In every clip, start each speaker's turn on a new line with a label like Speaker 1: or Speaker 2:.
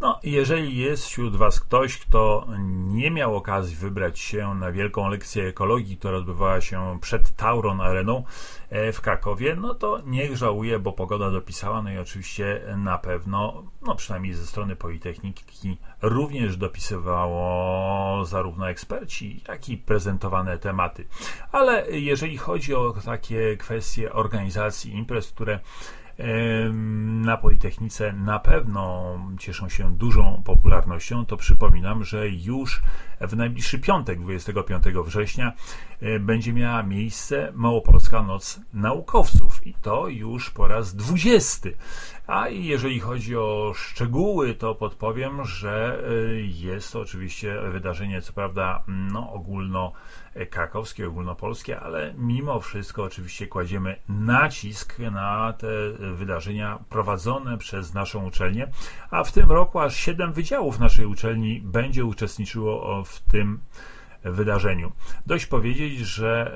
Speaker 1: No, jeżeli jest wśród Was ktoś, kto nie miał okazji wybrać się na wielką lekcję ekologii, która odbywała się przed Tauron Areną w Krakowie, no to niech żałuje, bo pogoda dopisała, no i oczywiście na pewno, no przynajmniej ze strony Politechniki, również dopisywało zarówno eksperci, jak i prezentowane tematy. Ale jeżeli chodzi o takie kwestie organizacji imprez, które na Politechnice na pewno cieszą się dużą popularnością, to przypominam, że już w najbliższy piątek, 25 września, będzie miała miejsce Małopolska Noc Naukowców i to już po raz 20. A jeżeli chodzi o szczegóły, to podpowiem, że jest to oczywiście wydarzenie, co prawda, ogólnokrakowskie, ogólnopolskie, ale mimo wszystko oczywiście kładziemy nacisk na te wydarzenia prowadzone przez naszą uczelnię, a w tym roku aż 7 wydziałów naszej uczelni będzie uczestniczyło w tym wydarzeniu. Dość powiedzieć, że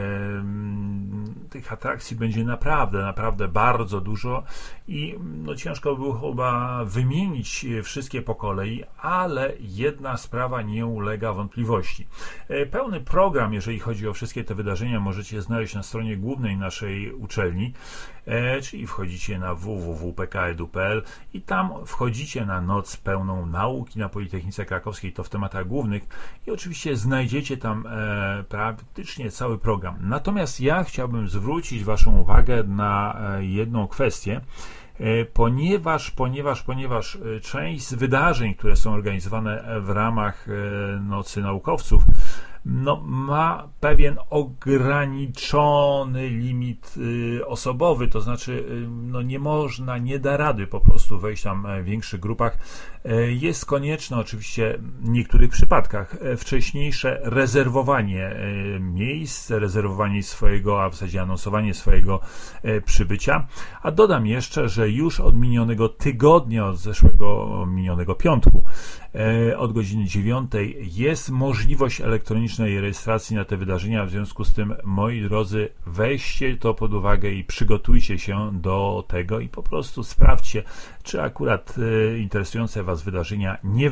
Speaker 1: tych atrakcji będzie naprawdę bardzo dużo i ciężko było chyba wymienić wszystkie po kolei, ale jedna sprawa nie ulega wątpliwości. Pełny program, jeżeli chodzi o wszystkie te wydarzenia, możecie znaleźć na stronie głównej naszej uczelni, czyli wchodzicie na www.pk.edu.pl i tam wchodzicie na noc pełną nauki na Politechnice Krakowskiej, to w tematach głównych i oczywiście znajdziecie tam praktycznie cały program. Natomiast ja chciałbym zwrócić Waszą uwagę na jedną kwestię, ponieważ część z wydarzeń, które są organizowane w ramach Nocy Naukowców, ma pewien ograniczony limit osobowy, to znaczy nie da rady po prostu wejść tam w większych grupach. Jest konieczne oczywiście w niektórych przypadkach wcześniejsze rezerwowanie miejsc, rezerwowanie swojego, a w zasadzie anonsowanie swojego przybycia. A dodam jeszcze, że już od minionego tygodnia, od minionego piątku, od godziny 9 jest możliwość elektronicznej rejestracji na te wydarzenia. W związku z tym, moi drodzy, weźcie to pod uwagę i przygotujcie się do tego i po prostu sprawdźcie, czy akurat interesujące Was wydarzenia nie